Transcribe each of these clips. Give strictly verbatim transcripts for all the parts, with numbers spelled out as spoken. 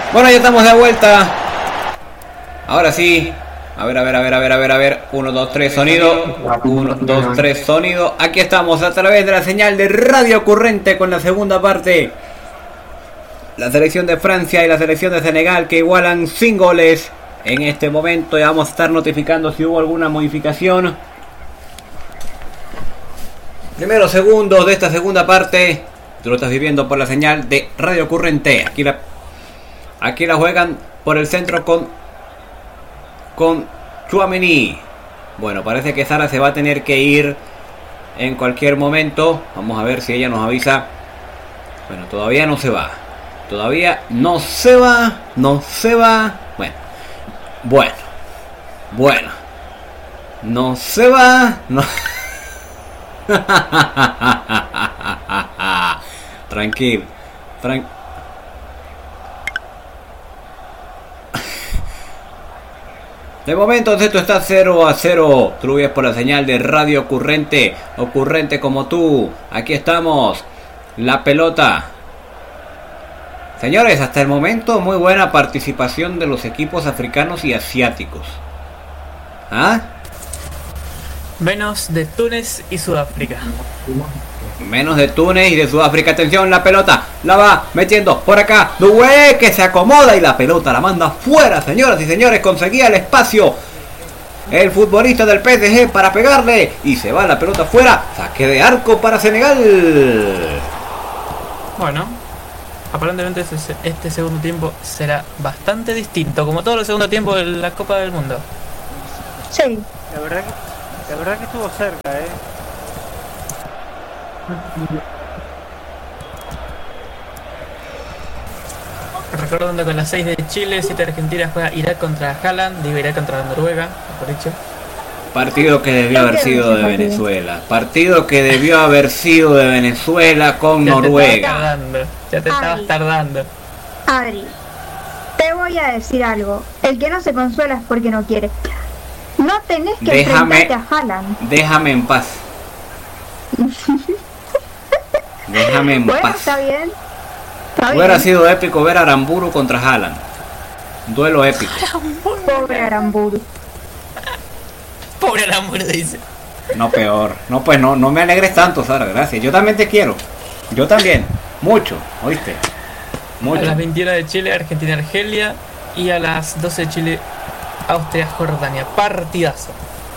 Bueno, ya estamos de vuelta. Ahora sí. A ver, a ver, a ver, a ver, a ver, a ver. uno, dos, tres, sonido. uno, dos, tres, sonido. Aquí estamos a través de la señal de Radio Ocurrente con la segunda parte. La selección de Francia y la selección de Senegal que igualan sin goles. En este momento ya vamos a estar notificando si hubo alguna modificación. Primeros segundos de esta segunda parte. Tú lo estás viviendo por la señal de Radio Ocurrente. Aquí la, aquí la juegan por el centro con, con Tchouaméni. Bueno, parece que Sara se va a tener que ir en cualquier momento. Vamos a ver si ella nos avisa. Bueno, todavía no se va. Todavía no se va. No se va. Bueno. Bueno. Bueno. No se va. No. Tranquilo. Tran... De momento esto está cero a cero. Trubes por la señal de Radio Ocurrente. Ocurrente como tú. Aquí estamos. La pelota. Señores, hasta el momento muy buena participación de los equipos africanos y asiáticos. ¿Ah? Menos de Túnez y Sudáfrica. Menos de Túnez y de Sudáfrica. Atención, la pelota la va metiendo por acá Doué, que se acomoda y la pelota la manda fuera. Señoras y señores, conseguía el espacio el futbolista del P S G para pegarle y se va la pelota fuera. Saque de arco para Senegal. Bueno, aparentemente este segundo tiempo será bastante distinto, como todos los segundos tiempos de la Copa del Mundo. Sí. La verdad que, la verdad que estuvo cerca, eh. Recordando que con las seis de Chile, siete de Argentina, juega Irak contra Haaland, digo Irak contra Noruega, por dicho. Partido que debió haber sido de Venezuela. Partido que debió haber sido de Venezuela con ya Noruega. Te estabas tardando, ya te estabas Adri. tardando. Adri, te voy a decir algo. El que no se consuela es porque no quiere. No tenés que Déjame, enfrentarte a Haaland. déjame en paz. Déjame en Bueno, paz. está bien. Está Hubiera bien. sido épico ver a Aramburu contra Haaland. Duelo épico. Pobre Aramburu. Pobre Aramburu, dice. No, peor. No, pues no, no me alegres tanto, Sara. Gracias. Yo también te quiero. Yo también. Mucho. ¿Oíste? A Mucho. las veintiuna de Chile, Argentina, Argelia. Y a las doce de Chile, Austria, Jordania. Partidazo.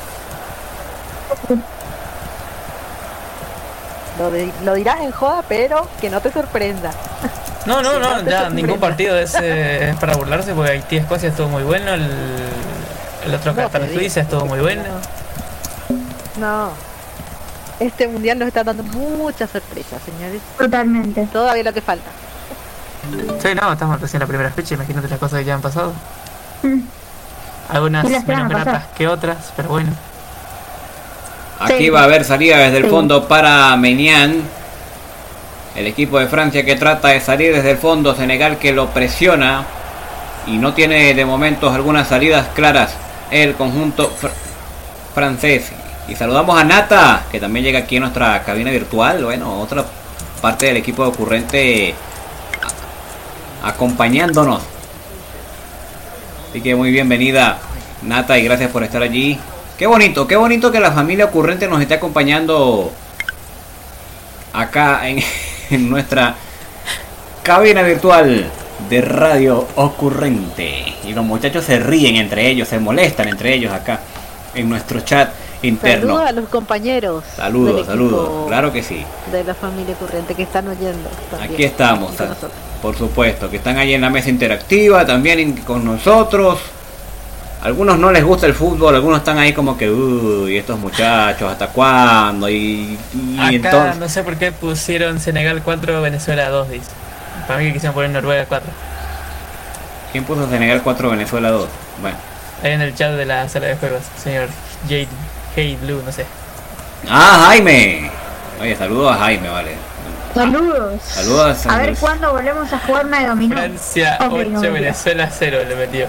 Lo, de, lo dirás en joda, pero que no te sorprenda. No, no, Sí, no, no te ya sorprenda. ningún partido es, eh, es para burlarse, porque Haití-Escocia estuvo muy bueno, el, el otro No, Qatar-Suiza estuvo muy bueno. No. Este mundial nos está dando muchas sorpresas, señores. Totalmente. Todavía lo que falta. Sí, no, estamos recién en la primera fecha, imagínate las cosas que ya han pasado. Mm. Algunas Y las que van a menos pasar. gratas que otras, pero bueno. Aquí Sí. va a haber salida desde el Sí. fondo para Menian. El equipo de Francia que trata de salir desde el fondo. Senegal que lo presiona. Y no tiene de momentos algunas salidas claras el conjunto fr- francés. Y saludamos a Nata, que también llega aquí a nuestra cabina virtual. Bueno, otra parte del equipo de Ocurrente a- acompañándonos. Así que muy bienvenida, Nata, y gracias por estar allí. Qué bonito, qué bonito que la familia Ocurrente nos esté acompañando acá en, en nuestra cabina virtual de Radio Ocurrente. Y los muchachos se ríen entre ellos, se molestan entre ellos acá en nuestro chat interno. Saludos a los compañeros. Saludos, del saludos, equipo claro que sí. De la familia Ocurrente que están oyendo. también, Aquí estamos, con nosotros. por supuesto, que están ahí en la mesa interactiva, también en- con nosotros. Algunos no les gusta el fútbol, algunos están ahí como que, uy, estos muchachos, ¿hasta cuándo? Y, y Acá entonces... no sé por qué pusieron Senegal cuatro, Venezuela dos, dice. Para mí que quisieron poner Noruega cuatro. ¿Quién puso Senegal cuatro, Venezuela dos? Bueno. Ahí en el chat de la sala de juegos, señor Jade, Hey Blue, no sé. ¡Ah, Jaime! Oye, saludos a Jaime, vale. Saludos. Saludos a A ver Luis. cuándo volvemos a jugar una de dominó. Francia Ok, ocho, no, Venezuela cero le metió.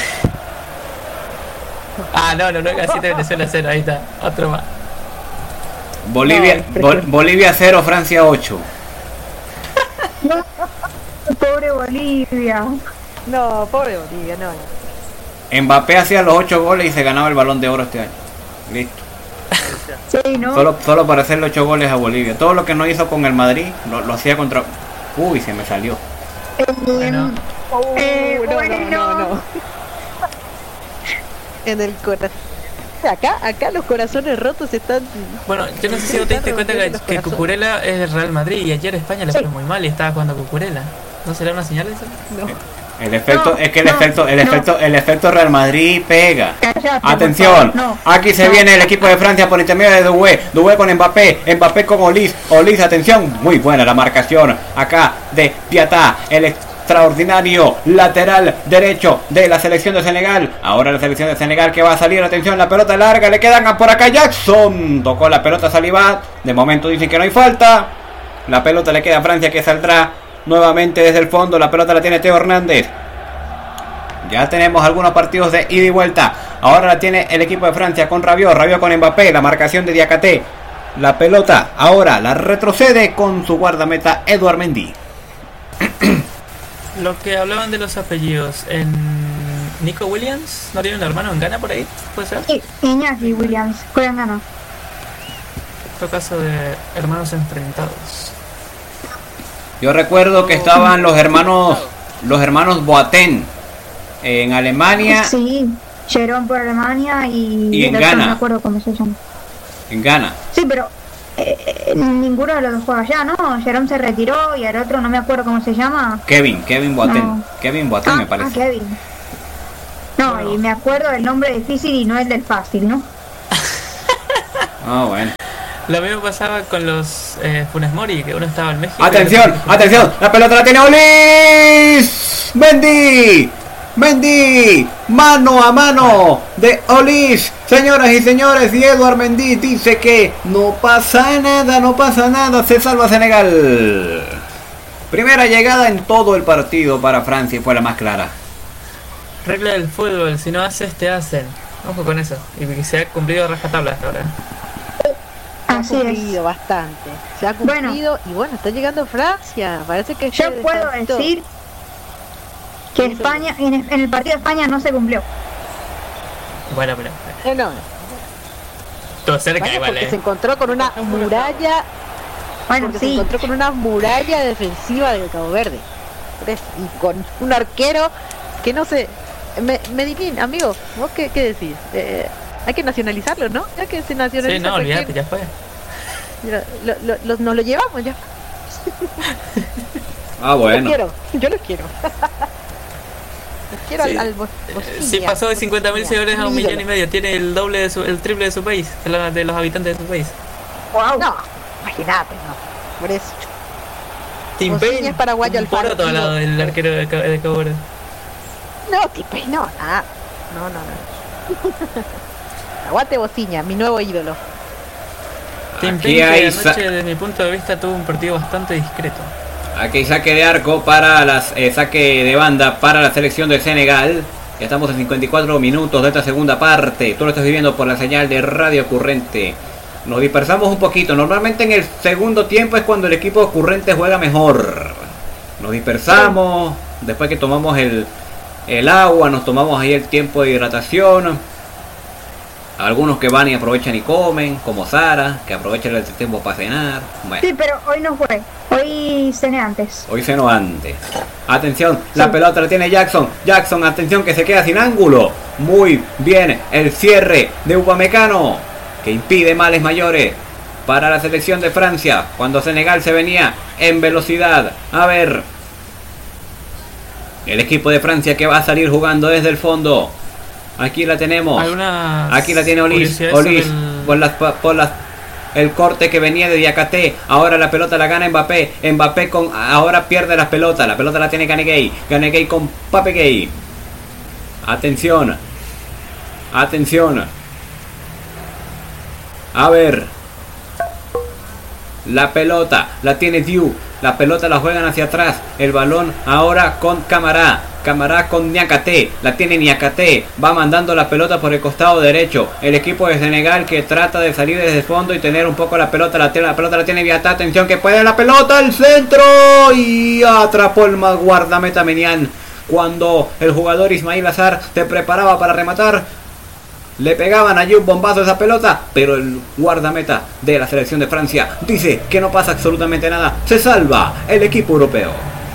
Ah, no, Noruega siete, Venezuela cero, ahí está, otro más. Bolivia, No, Bol- Bolivia cero, Francia ocho. Pobre Bolivia. No, pobre Bolivia, no. no. Mbappé hacía los ocho goles y se ganaba el Balón de Oro este año. Listo. Sí, ¿no? Solo, solo para hacerle ocho goles a Bolivia. Todo lo que no hizo con el Madrid lo, lo hacía contra... Uy, se me salió. Eh, Bueno. eh, Uh, no, bueno. no, no, no. En el corazón. Acá, acá los corazones rotos están. Bueno, yo no sé si vos te diste cuenta que, que Cucurella es del Real Madrid y ayer España le fue Sí. muy mal y estaba jugando Cucurella. ¿No será una señal eso? No. El efecto, No, es que el no, efecto, el no. efecto, el efecto Real Madrid pega. Cállate, Atención, por favor, no. aquí se No. viene el equipo de Francia por intermedio de Doué, Doué con Mbappé, Mbappé con Olis, Olis, atención, muy buena la marcación acá de Piatá, el extraordinario lateral derecho de la selección de Senegal. Ahora la selección de Senegal que va a salir, atención, la pelota larga, le quedan por acá Jackson, tocó la pelota Saliba, de momento dicen que no hay falta, la pelota le queda a Francia que saldrá nuevamente desde el fondo, la pelota la tiene Teo Hernández. Ya tenemos algunos partidos de ida y vuelta. Ahora la tiene el equipo de Francia con Rabiot, Rabiot con Mbappé, la marcación de Diakité. La pelota ahora la retrocede con su guardameta Edouard Mendy. Lo que hablaban de los apellidos, en Nico Williams, ¿no tiene un hermano en Ghana por ahí? ¿Puede ser? I- Iñaki Williams, juegan ganó. Otro caso de hermanos enfrentados. Yo recuerdo que estaban los hermanos los hermanos Boateng en Alemania, Sí, Jerón por Alemania y, Y en el otro Ghana. no me acuerdo cómo se llama. en Ghana. Sí, pero eh, eh, ninguno de los dos juega allá, ¿no? Jerón se retiró y el otro no me acuerdo cómo se llama. Kevin, Kevin Boateng. No. Kevin Boateng Ah, me ah, parece. Kevin. No, Bueno. y me acuerdo del nombre difícil y no el del fácil, ¿no? Ah, bueno. Lo mismo pasaba con los eh, Funes Mori, que uno estaba en México. y Atención, el otro- atención, la pelota la tiene Olis. Mendy. Mendy, mano a mano de Olis, señoras y señores, y Edouard Mendy dice que no pasa nada, no pasa nada, se salva Senegal. Primera llegada en todo el partido para Francia y fue la más clara. Regla del fútbol, si no haces, te hacen. Ojo con eso. Y que se ha cumplido a rajatabla hasta ahora. Se ha Así es. cumplido bastante. Se ha Bueno. cumplido y bueno, está llegando Francia. Parece que Yo este puedo descansito- decir que España, en, en el partido de España no se cumplió. Bueno, pero. Eh, no, Todo cerca España igual, porque eh. se encontró con una muralla, Bueno, porque se sí, encontró con una muralla defensiva de Cabo Verde. ¿Ves? Y con un arquero que no sé. Me, Medellín, amigo, ¿vos qué, qué decís? Eh, hay que nacionalizarlo, ¿no? Ya que se nacionaliza. Sí, no, cualquier- olvídate, ya fue. Mira, lo, lo- lo- nos lo llevamos ya. Ah, Yo bueno. lo quiero, yo lo quiero. Los quiero Sí. al, al Bos- Eh, Bosnia, Sí, pasó de cincuenta mil Bosnia, seguidores a un mi millón y ídolo. medio. Tiene el doble, de su, el triple de su país, de, la- de los habitantes de su país. wow. No, imagínate, no. Por eso. Tim Bosnia Payne, es paraguayo un al faro, poroto al lado tío. del arquero de, Ca- de Cabo Verde. No, tipo, no, nada. No, no, no. Aguante Bosnia, mi nuevo ídolo. Tim Aquí Payne, hay que sa- anoche, desde mi punto de vista, tuvo un partido bastante discreto. Aquí hay saque de arco para las eh, saque de banda para la selección de Senegal. Ya estamos en cincuenta y cuatro minutos de esta segunda parte. Tú lo estás viviendo por la señal de Radio Currente. Nos dispersamos un poquito. Normalmente en el segundo tiempo es cuando el equipo Currente juega mejor. Nos dispersamos. Después que tomamos el, el agua, nos tomamos ahí el tiempo de hidratación. Algunos que van y aprovechan y comen, como Sara, que aprovechan el tiempo para cenar. Bueno. Sí, pero hoy no fue. Hoy cené antes. Hoy cenó antes. Atención, la Sí. pelota la tiene Jackson. Jackson, atención que se queda sin ángulo. Muy bien el cierre de Upamecano, que impide males mayores para la selección de Francia cuando Senegal se venía en velocidad. A ver. El equipo de Francia que va a salir jugando desde el fondo. Aquí la tenemos. Algunas Aquí la tiene Olis. curiosidades Olis sobre el- por las, pa- por las el corte que venía de Diakité. Ahora la pelota la gana Mbappé. Mbappé con ahora pierde las pelotas. La pelota la tiene Ganegay. Ganegay con Pape Gay. Atención. Atención. A ver. La pelota la tiene Diu. La pelota la juegan hacia atrás. El balón ahora con Camará. Camará con Niakate. La tiene Niakate. Va mandando la pelota por el costado derecho. El equipo de Senegal que trata de salir desde el fondo y tener un poco la pelota. La, la pelota la tiene Viatá. Atención que puede la pelota al centro. Y atrapó el más guardameta Menian. cuando el jugador Ismail Azar se preparaba para rematar. Le pegaban allí un bombazo a esa pelota, pero el guardameta de la selección de Francia dice que no pasa absolutamente nada. Se salva el equipo europeo.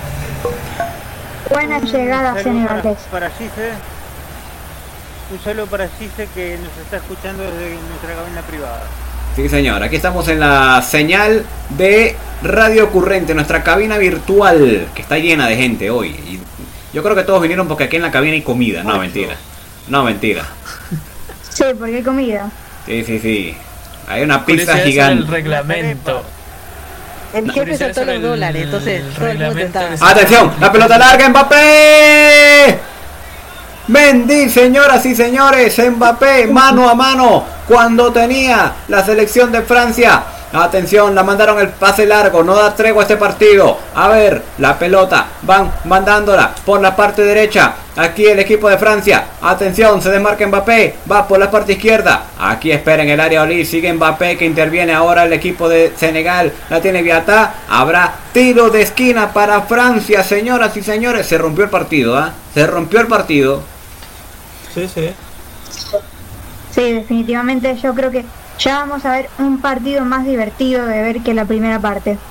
Buena llegada Un saludo senegalés. Para, para Gise. Un saludo para Gise que nos está escuchando desde nuestra cabina privada. Sí, señor, aquí estamos en la señal de Radio Ocurrente, nuestra cabina virtual, que está llena de gente hoy. Y yo creo que todos vinieron porque aquí en la cabina hay comida. No, mentira. No, mentira. Sí, porque hay comida. Sí, sí, sí. Hay una pizza Curiosidades sobre gigante. el reglamento. El No, jefe curiosidades soltó sobre los el dólares, entonces todo el mundo reglamento está... que se- ¡Atención! ¡La pelota larga! ¡Mbappé! Mendy, señoras y señores, Mbappé mano a mano cuando tenía la selección de Francia. Atención, la mandaron el pase largo, no da tregua a este partido. A ver, la pelota, van mandándola por la parte derecha. Aquí el equipo de Francia. Atención, se desmarca Mbappé, va por la parte izquierda. Aquí espera en el área Oli, sigue Mbappé que interviene ahora el equipo de Senegal. La tiene Viatá, habrá tiro de esquina para Francia, señoras y señores. Se rompió el partido, ¿ah? ¿eh? Se rompió el partido. Sí, sí. Sí, definitivamente yo creo que ya vamos a ver un partido más divertido de ver que la primera parte.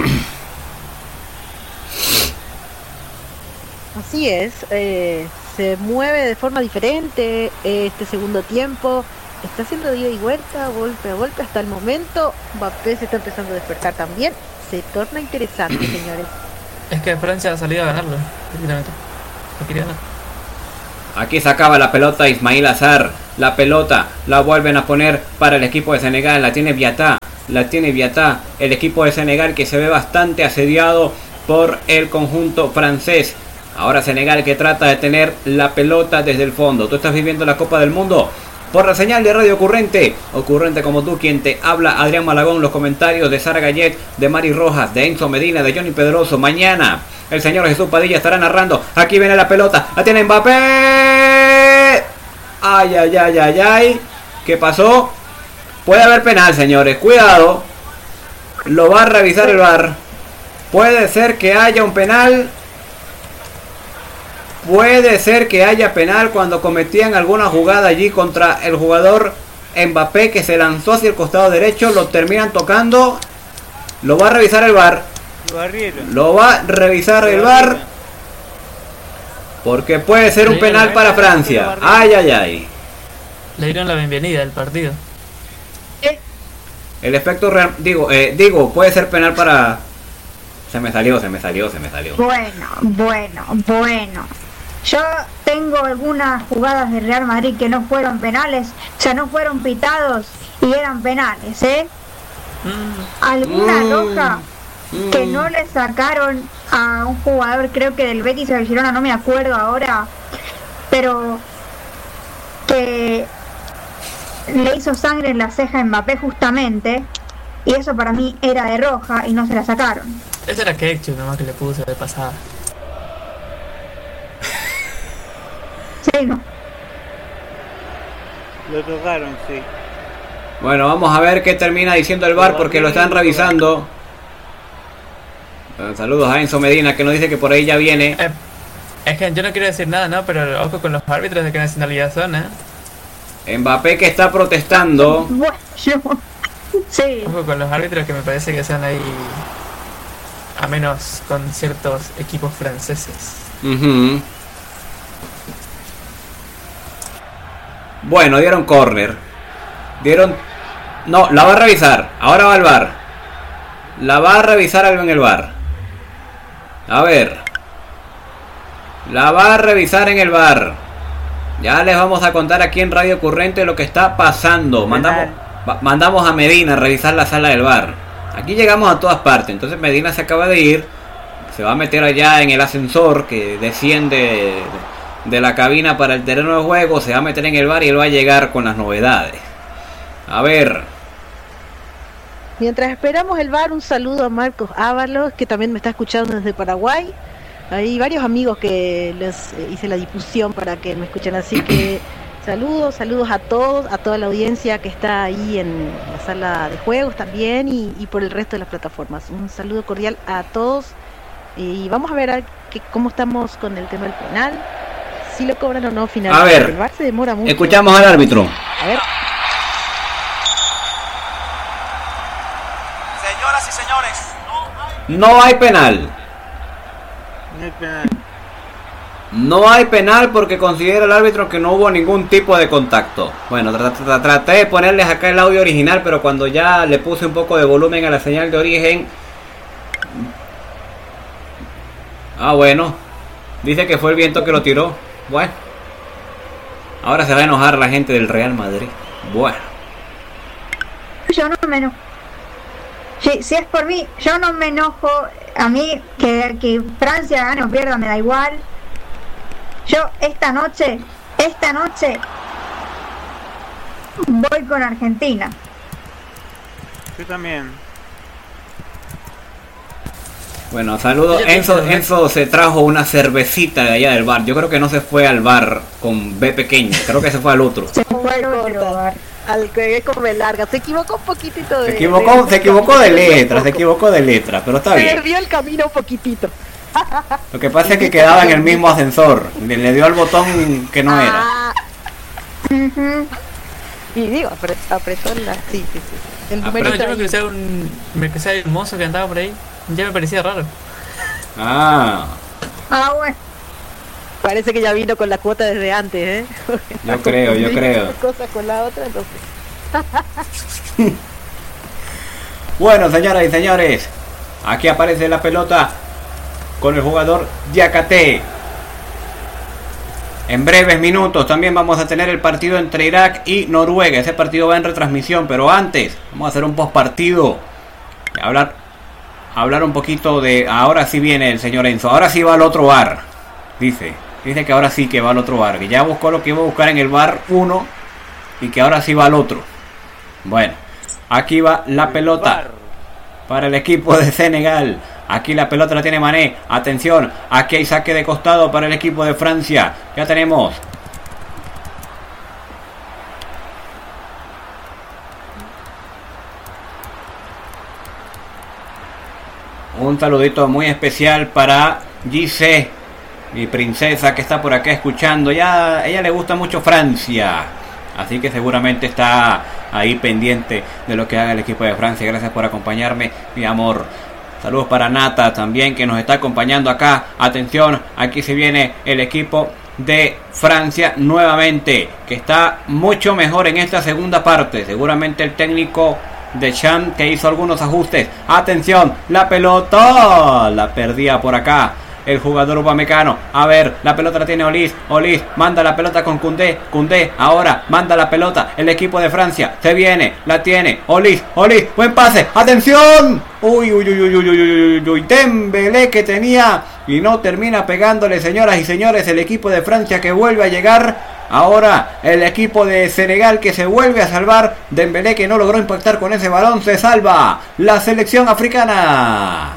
Así es, eh, se mueve de forma diferente eh, este segundo tiempo, está haciendo ida y vuelta, golpe a golpe hasta el momento. Mbappé se está empezando a despertar también, se torna interesante, señores. Es que Francia ha salido a ganarlo, directamente. No quería ganar. Aquí sacaba la pelota Ismail Azar. La pelota la vuelven a poner para el equipo de Senegal. La tiene Viatá. La tiene Viatá. El equipo de Senegal que se ve bastante asediado por el conjunto francés. Ahora Senegal que trata de tener la pelota desde el fondo. Tú estás viviendo la Copa del Mundo por la señal de Radio Ocurrente. Ocurrente como tú, quien te habla, Adrián Malagón. Los comentarios de Sara Gallet, de Mari Rojas, de Enzo Medina, de Johnny Pedroso. Mañana el señor Jesús Padilla estará narrando. Aquí viene la pelota. La tiene Mbappé. Ay, ay, ay, ay, ay. ¿Qué pasó? Puede haber penal, señores. Cuidado. Lo va a revisar el V A R. Puede ser que haya un penal. Puede ser que haya penal cuando cometían alguna jugada allí contra el jugador Mbappé que se lanzó hacia el costado derecho. Lo terminan tocando. Lo va a revisar el V A R. Lo barrieron. Lo va a revisar el V A R. Porque puede ser un Sí, penal ¿no? para Francia. Ay, ay, ay. Le dieron la bienvenida al partido. El efecto real, digo, eh, digo, puede ser penal para... Se me salió, se me salió, se me salió. Bueno, bueno, bueno. Yo tengo algunas jugadas de Real Madrid que no fueron penales, o sea, no fueron pitados y eran penales, ¿eh? Mm, Alguna Mm, roja mm. que no le sacaron a un jugador, creo que del Betis o del Girona, no me acuerdo ahora, pero que le hizo sangre en la ceja a Mbappé justamente, y eso para mí era de roja y no se la sacaron. ese era Ketchup nomás que le puse de pasada. Sí, no. Lo tocaron, sí. Bueno, vamos a ver qué termina diciendo el V A R porque lo están revisando. Eh, Saludos a Enzo Medina que nos dice que por ahí ya viene. Eh, es que yo no quiero decir nada, ¿no? Pero ojo con los árbitros de qué nacionalidad son, ¿eh? Mbappé que está protestando. Bueno, yo... Sí. Ojo con los árbitros que me parece que sean ahí... A menos con ciertos equipos franceses. Ujú. Bueno, dieron córner. Dieron... No, la va a revisar. Ahora va al V A R. La va a revisar algo en el V A R. A ver. La va a revisar en el V A R. Ya les vamos a contar aquí en Radio Ocurrente lo que está pasando. Mandamos, va- mandamos a Medina a revisar la sala del V A R. Aquí llegamos a todas partes. Entonces Medina se acaba de ir. Se va a meter allá en el ascensor que desciende de la cabina para el terreno de juego. Se va a meter en el V A R y él va a llegar con las novedades. A ver. Mientras esperamos el V A R, un saludo a Marcos Ábalos, que también me está escuchando desde Paraguay. Hay varios amigos que les eh, hice la difusión para que me escuchen, así que saludos, saludos a todos, a toda la audiencia que está ahí en la sala de juegos también y, y por el resto de las plataformas. Un saludo cordial a todos Y vamos a ver a que, cómo estamos con el tema del penal, si lo cobran o no finalmente. A ver, el V A R se demora mucho. Escuchamos al árbitro. A ver. Señoras y señores, No hay penal. No hay penal. No hay penal porque considera el árbitro que no hubo ningún tipo de contacto. Bueno, tra- tra- traté de ponerles acá el audio original, pero cuando ya le puse un poco de volumen a la señal de origen... Ah, bueno. Dice que fue el viento que lo tiró. Bueno. Ahora se va a enojar la gente del Real Madrid. Bueno. Yo no me enojo. Si, si es por mí, yo no me enojo. A mí, que, que Francia gane o pierda, me da igual. Yo esta noche, esta noche, voy con Argentina. Yo también. Bueno, saludos. Yo Enzo, pienso- Enzo se trajo una cervecita de allá del bar. Yo creo que no se fue al bar con B pequeño. Creo que se fue al otro. Se fue al otro Corta. bar. Al que come larga, se equivocó un poquitito de. Se equivocó, de- se equivocó de letra, se Se equivocó de letra, pero está bien. perdió el camino un poquitito. Lo que pasa es que quedaba en el mismo ascensor. Le, le dio al botón que no era. Ah, Ujú. y digo, apre- apretó la. Sí, sí, sí. El Ah, número Pero yo me ahí. crucé un. Me crucé el mozo que andaba por ahí. Ya me parecía raro. Ah, Ah, bueno. Parece que ya vino con la cuota desde antes, ¿eh? yo creo, yo creo. Una cosa con la otra, entonces. Bueno, señoras y señores, aquí aparece la pelota con el jugador Diakate. En breves minutos también vamos a tener el partido entre Irak y Noruega. Ese partido va en retransmisión, pero antes vamos a hacer un postpartido. Hablar, hablar un poquito de... Ahora sí viene el señor Enzo. Ahora sí va al otro bar. Dice. Dice que ahora sí que va al otro bar. Que ya buscó lo que iba a buscar en el bar uno. Y que ahora sí va al otro. Bueno. Aquí va la pelota Bar. para el equipo de Senegal. Aquí la pelota la tiene Mané. Atención, aquí hay saque de costado para el equipo de Francia. Ya tenemos. Un saludito muy especial para Gise, mi princesa que está por acá escuchando. Ya a ella le gusta mucho Francia, así que seguramente está ahí pendiente de lo que haga el equipo de Francia. Gracias por acompañarme, mi amor. Saludos para Nata también, que nos está acompañando acá. Atención, aquí se viene el equipo de Francia nuevamente, que está mucho mejor en esta segunda parte. Seguramente el técnico de Champ que hizo algunos ajustes. Atención, la pelota la perdía por acá el jugador upamecano. A ver, la pelota la tiene Olis. Olis manda la pelota con Koundé. Koundé ahora manda la pelota. El equipo de Francia se viene, la tiene Olis. Olis, buen pase. Atención. Uy, uy, uy, uy, uy, uy, uy, uy, uy. Dembélé que tenía y no termina pegándole, señoras y señores. El equipo de Francia que vuelve a llegar. Ahora el equipo de Senegal que se vuelve a salvar. Dembélé que no logró impactar con ese balón. Se salva la selección africana.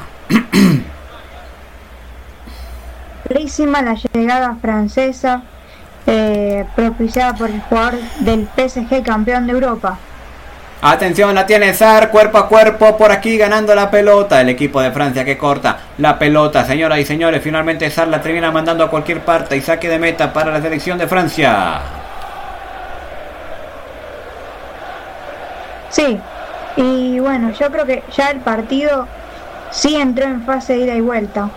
Clarísima la llegada francesa, eh, propiciada por el jugador del P S G, campeón de Europa. Atención, la tiene Sarr, cuerpo a cuerpo por aquí ganando la pelota. El equipo de Francia que corta la pelota, señoras y señores. Finalmente Sarr la termina mandando a cualquier parte y saque de meta para la selección de Francia. Sí, y bueno, yo creo que ya el partido sí entró en fase de ida y vuelta.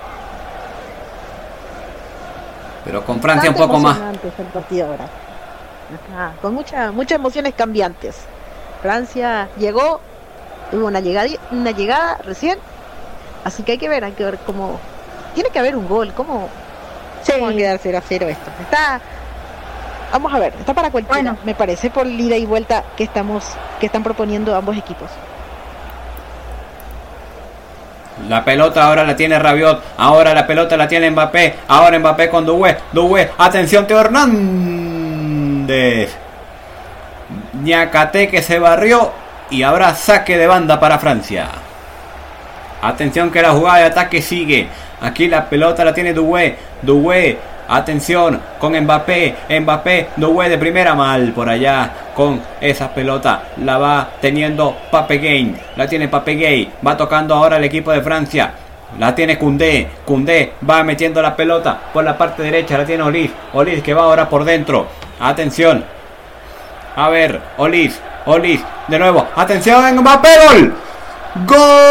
Pero con Francia un Bastante poco más. emocionante es el partido ahora. Ajá, con mucha, muchas emociones cambiantes. Francia llegó, tuvo una llegada, una llegada recién, así que hay que ver, hay que ver cómo tiene que haber un gol, cómo, Sí, cómo va a quedar cero a cero esto. Está, vamos a ver, está para cualquiera, Bueno. me parece por el ida y vuelta que estamos, que están proponiendo ambos equipos. La pelota ahora la tiene Rabiot. Ahora la pelota la tiene Mbappé. Ahora Mbappé con Doué. Doué. Atención, Teo Hernández. Niakate que se barrió. Y habrá saque de banda para Francia. Atención que la jugada de ataque sigue. Aquí la pelota la tiene Doué. Doué. Atención con Mbappé. Mbappé. Doué de primera mal por allá. Con esa pelota la va teniendo Pape Gay. La tiene Pape Gay. Va tocando ahora el equipo de Francia. La tiene Koundé. Koundé va metiendo la pelota por la parte derecha. La tiene Olise. Olise que va ahora por dentro. Atención. A ver, Olise. Olise. De nuevo. Atención. Mbappé. Gol. Gol.